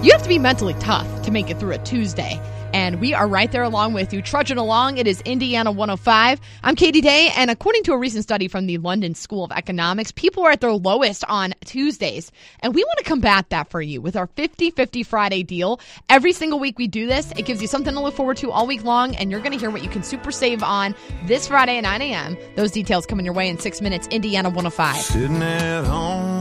You have to be mentally tough to make it through a Tuesday. And we are right there along with you, trudging along. It is Indiana 105. I'm Katie Day, and according to a recent study from the London School of Economics, people are at their lowest on Tuesdays. And we want to combat that for you with our 50-50 Friday deal. Every single week we do this. It gives you something to look forward to all week long, and you're going to hear what you can super save on this Friday at 9 a.m. Those details coming your way in 6 minutes. Indiana 105. Sitting at home